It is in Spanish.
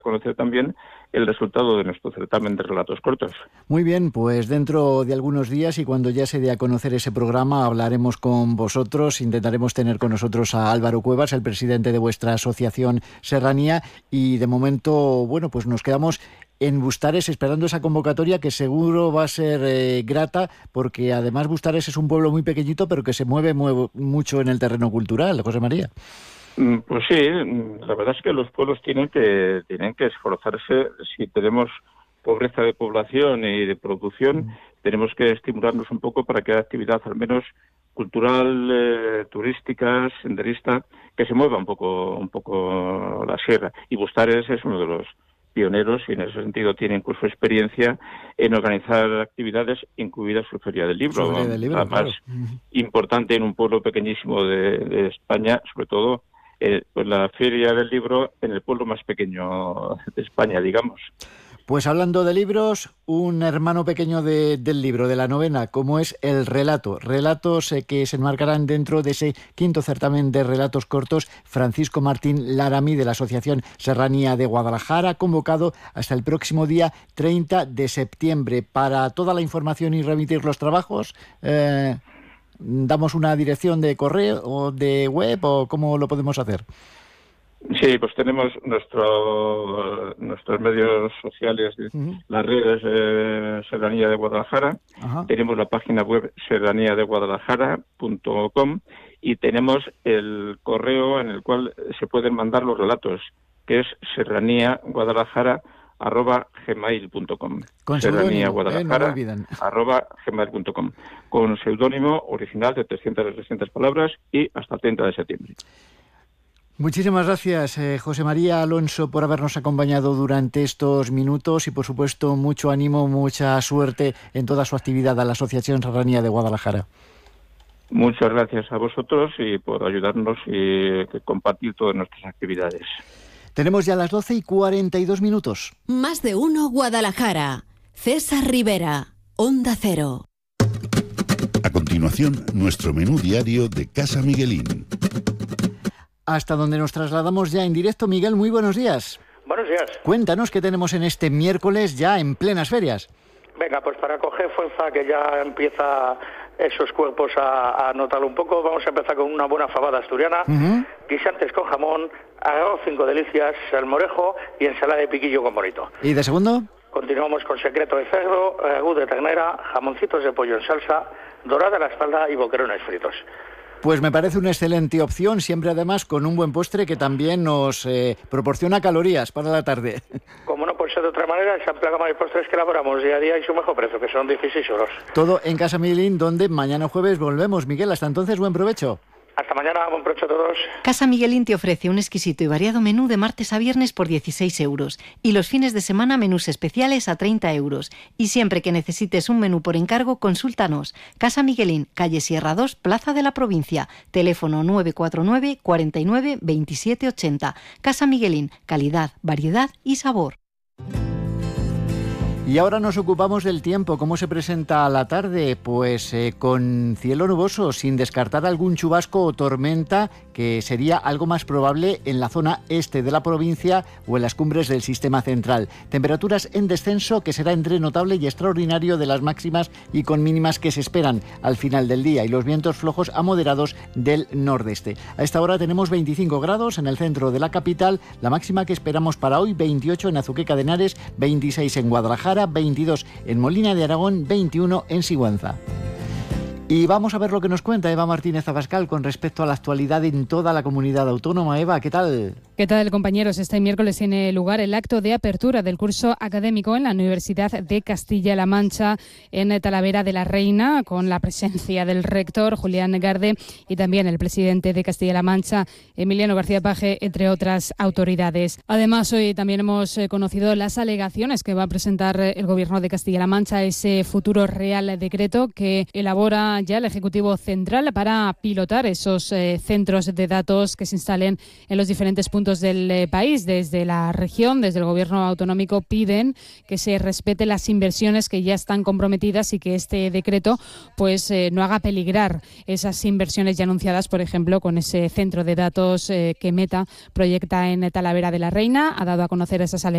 conocer también el resultado de nuestro certamen de relatos cortos. Muy bien, pues dentro de algunos días y cuando ya se dé a conocer ese programa hablaremos con vosotros, intentaremos tener con nosotros a Álvaro Cuevas, el presidente de vuestra asociación Serranía, y de momento, bueno, pues nos quedamos en Bustares esperando esa convocatoria que seguro va a ser grata, porque además Bustares es un pueblo muy pequeñito pero que se mueve mucho en el terreno cultural, José María. Pues sí, la verdad es que los pueblos tienen que esforzarse. Si tenemos pobreza de población y de producción, tenemos que estimularnos un poco para que haya actividad al menos cultural, turística, senderista, que se mueva un poco la sierra. Y Bustares es uno de los pioneros y en ese sentido tiene incluso experiencia en organizar actividades, incluida su Feria del Libro, la más importante en un pueblo pequeñísimo de España, sobre todo pues la Feria del Libro en el pueblo más pequeño de España, digamos. Pues hablando de libros, un hermano pequeño del libro, de la novena, como es el relato. Relatos que se enmarcarán dentro de ese quinto certamen de relatos cortos. Francisco Martín Laramí, de la Asociación Serranía de Guadalajara, convocado hasta el próximo día 30 de septiembre. Para toda la información y remitir los trabajos, ¿damos una dirección de correo o de web o cómo lo podemos hacer? Sí, pues tenemos nuestros medios sociales, las redes Serranía de Guadalajara, tenemos la página web serraniadeguadalajara.com y tenemos el correo en el cual se pueden mandar los relatos, que es serraniaguadalajara@gmail.com. Con serraniaguadalajara@gmail.com, con seudónimo original de 300 palabras y hasta el 30 de septiembre. Muchísimas gracias, José María Alonso, por habernos acompañado durante estos minutos y, por supuesto, mucho ánimo, mucha suerte en toda su actividad a la Asociación Serranía de Guadalajara. Muchas gracias a vosotros y por ayudarnos y compartir todas nuestras actividades. Tenemos ya las 12:42. Más de uno Guadalajara. César Rivera, Onda Cero. A continuación, nuestro menú diario de Casa Miguelín. Hasta donde nos trasladamos ya en directo. Miguel, muy buenos días. Buenos días. Cuéntanos qué tenemos en este miércoles ya en plenas ferias. Venga, pues para coger fuerza, que ya empieza esos cuerpos a notarlo un poco, vamos a empezar con una buena fabada asturiana, guisantes con jamón, arroz 5 delicias, salmorejo y ensalada de piquillo con bonito. ¿Y de segundo? Continuamos con secreto de cerdo, ragú de ternera, jamoncitos de pollo en salsa, dorada a la espalda y boquerones fritos. Pues me parece una excelente opción, siempre además con un buen postre que también nos proporciona calorías para la tarde. Como no puede ser de otra manera, esa gama de postres que elaboramos día a día y su mejor precio, que son 16 euros. Todo en Casa Miguelín, donde mañana jueves volvemos. Miguel, hasta entonces, buen provecho. Hasta mañana, buen provecho a todos. Casa Miguelín te ofrece un exquisito y variado menú de martes a viernes por 16 euros y los fines de semana menús especiales a 30 euros. Y siempre que necesites un menú por encargo, consúltanos. Casa Miguelín, calle Sierra 2, Plaza de la Provincia. Teléfono 949 49 27 80. Casa Miguelín, calidad, variedad y sabor. Y ahora nos ocupamos del tiempo. ¿Cómo se presenta la tarde? Pues con cielo nuboso, sin descartar algún chubasco o tormenta, que sería algo más probable en la zona este de la provincia o en las cumbres del sistema central. Temperaturas en descenso, que será entre notable y extraordinario de las máximas y con mínimas que se esperan al final del día, y los vientos flojos a moderados del nordeste. A esta hora tenemos 25 grados en el centro de la capital, la máxima que esperamos para hoy 28 en Azuqueca de Henares, 26 en Guadalajara, 22 en Molina de Aragón, 21 en Sigüenza. Y vamos a ver lo que nos cuenta Eva Martínez Abascal con respecto a la actualidad en toda la comunidad autónoma. Eva, ¿qué tal? ¿Qué tal, compañeros? Este miércoles tiene lugar el acto de apertura del curso académico en la Universidad de Castilla-La Mancha en Talavera de la Reina, con la presencia del rector Julián Garde y también el presidente de Castilla-La Mancha, Emiliano García Paje, entre otras autoridades. Además, hoy también hemos conocido las alegaciones que va a presentar el Gobierno de Castilla-La Mancha a ese futuro Real Decreto que elabora ya el Ejecutivo Central para pilotar esos centros de datos que se instalen en los diferentes puntos del país. Desde la región, desde el Gobierno autonómico, piden que se respete las inversiones que ya están comprometidas y que este decreto pues no haga peligrar esas inversiones ya anunciadas, por ejemplo, con ese centro de datos que Meta proyecta en Talavera de la Reina. Ha dado a conocer esas alegaciones